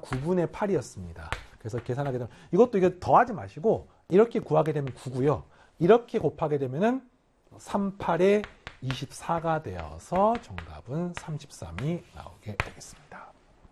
9분의 8이었습니다. 그래서 계산하게 되면 이것도 이게 더하지 마시고 이렇게 구하게 되면 9고요. 이렇게 곱하게 되면은 38에 24가 되어서 정답은 33이 나오게 되겠습니다.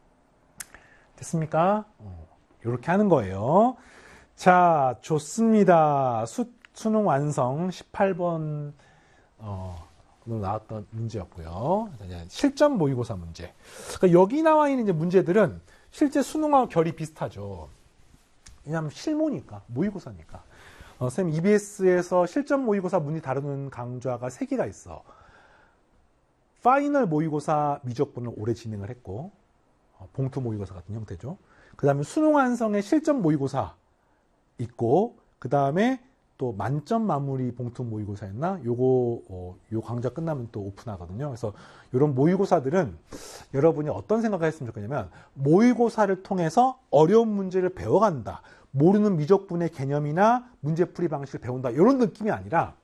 됐습니까? 이렇게 하는 거예요. 자, 좋습니다. 수능 완성 18번 오늘 나왔던 문제였고요. 실전 모의고사 문제. 그러니까 여기 나와 있는 이제 문제들은 실제 수능하고 결이 비슷하죠. 왜냐하면 실모니까, 모의고사니까. 선생님 EBS에서 실전 모의고사 문제 다루는 강좌가 3개가 있어. 파이널 모의고사 미적분을 올해 진행을 했고, 봉투 모의고사 같은 형태죠. 그 다음에 수능 완성의 실전 모의고사 있고, 그 다음에 또 만점 마무리 봉투 모의고사였나? 요거 요 강좌 끝나면 또 오픈하거든요. 그래서 이런 모의고사들은 여러분이 어떤 생각을 했으면 좋겠냐면 모의고사를 통해서 어려운 문제를 배워간다. 모르는 미적분의 개념이나 문제풀이 방식을 배운다. 이런 느낌이 아니라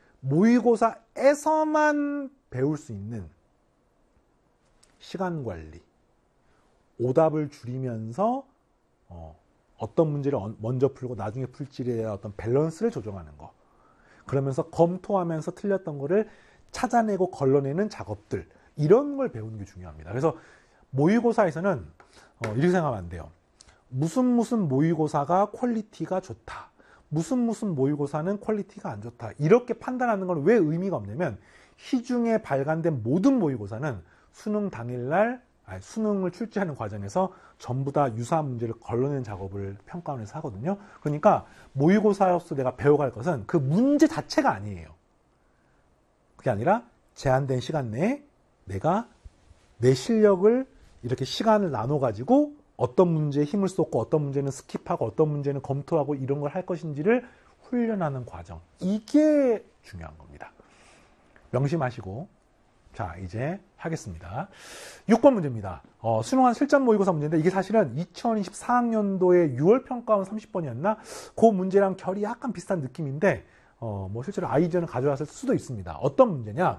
모의고사에서만 배울 수 있는 시간 관리, 오답을 줄이면서 어떤 문제를 먼저 풀고 나중에 풀지에 대한 어떤 밸런스를 조정하는 거. 그러면서 검토하면서 틀렸던 거를 찾아내고 걸러내는 작업들. 이런 걸 배우는 게 중요합니다. 그래서 모의고사에서는 이렇게 생각하면 안 돼요. 무슨 모의고사가 퀄리티가 좋다. 무슨 모의고사는 퀄리티가 안 좋다. 이렇게 판단하는 건 왜 의미가 없냐면 시중에 발간된 모든 모의고사는 수능 당일날 수능을 출제하는 과정에서 전부 다 유사한 문제를 걸러내는 작업을 평가원에서 하거든요. 그러니까 모의고사로서 내가 배워갈 것은 그 문제 자체가 아니에요. 그게 아니라 제한된 시간 내에 내가 내 실력을 이렇게 시간을 나눠가지고 어떤 문제에 힘을 쏟고 어떤 문제는 스킵하고 어떤 문제는 검토하고 이런 걸 할 것인지를 훈련하는 과정. 이게 중요한 겁니다. 명심하시고 자, 이제 하겠습니다. 6번 문제입니다. 수능한 실전 모의고사 문제인데 이게 사실은 2024학년도에 6월 평가원 30번이었나? 그 문제랑 결이 약간 비슷한 느낌인데 뭐 실제로 아이디어는 가져왔을 수도 있습니다. 어떤 문제냐?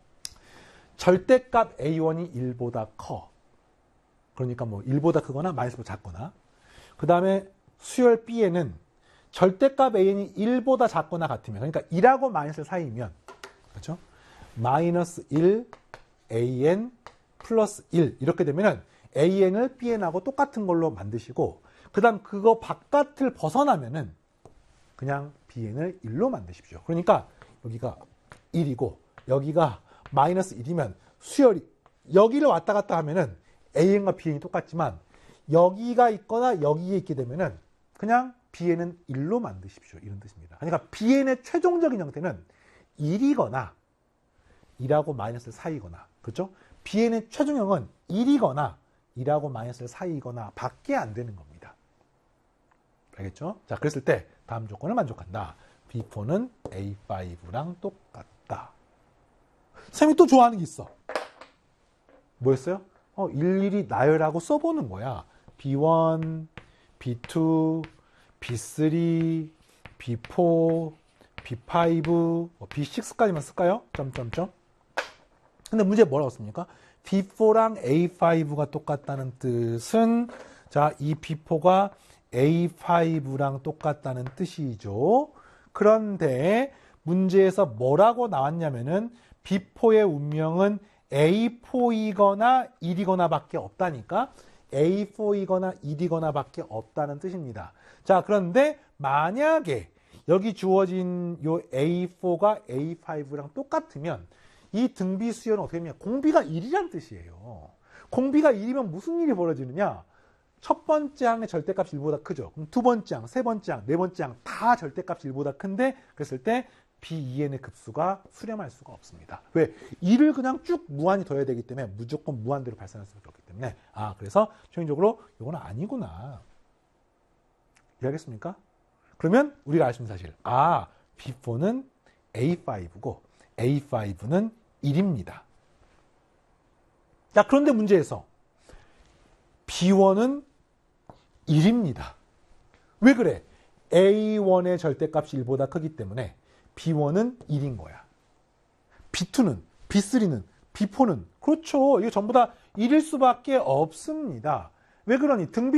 절대값 A1이 1보다 커. 그러니까 뭐 1보다 크거나 마이너스보다 작거나. 그 다음에 수열 B에는 절대값 An이 1보다 작거나 같으면, 그러니까 1하고 마이너스 사이면, 그렇죠? 마이너스 1 AN 플러스 1 이렇게 되면은 AN을 BN하고 똑같은 걸로 만드시고 그 다음 그거 바깥을 벗어나면은 그냥 BN을 1로 만드십시오. 그러니까 여기가 1이고 여기가 마이너스 1이면 수열이 여기를 왔다 갔다 하면은 AN과 BN이 똑같지만 여기가 있거나 여기에 있게 되면은 그냥 BN은 1로 만드십시오. 이런 뜻입니다. 그러니까 BN의 최종적인 형태는 1이거나 1하고 마이너스 사이거나, 그렇죠? BN의 최종형은 1이거나 1하고 마이너스 사이거나 밖에 안 되는 겁니다. 알겠죠? 자, 그랬을 때 다음 조건을 만족한다. B4는 A5랑 똑같다. 선생님이 또 좋아하는 게 있어. 뭐였어요? 일일이 나열하고 써보는 거야. B1, B2, B3, B4, B5, B6까지만 쓸까요? 점점점. 근데 문제 뭐라고 씁니까? B4랑 A5가 똑같다는 뜻은 자, 이 B4가 A5랑 똑같다는 뜻이죠. 그런데 문제에서 뭐라고 나왔냐면은 B4의 운명은 A4이거나 1이거나 밖에 없다니까 A4이거나 1이거나 밖에 없다는 뜻입니다. 자, 그런데 만약에 여기 주어진 요 A4가 A5랑 똑같으면 이 등비 수열은 어떻게 되냐? 공비가 1이란 뜻이에요. 공비가 1이면 무슨 일이 벌어지느냐? 첫 번째 항의 절대값이 1보다 크죠. 그럼 두 번째 항, 세 번째 항, 네 번째 항 다 절대값이 1보다 큰데 그랬을 때 B2n의 급수가 수렴할 수가 없습니다. 왜? 2를 그냥 쭉 무한히 더해야 되기 때문에 무조건 무한대로 발산할 수밖에 없기 때문에 그래서 최종적으로 이거는 아니구나. 이해하겠습니까? 그러면 우리가 알 수 있는 사실 B4는 A5고 A5는 1입니다. 자, 그런데 문제에서 B1은 1입니다. 왜 그래? A1의 절대값이 1보다 크기 때문에 B1은 1인 거야. B2는, B3는, B4는 그렇죠. 이게 전부 다 1일 수밖에 없습니다. 왜 그러니? 등비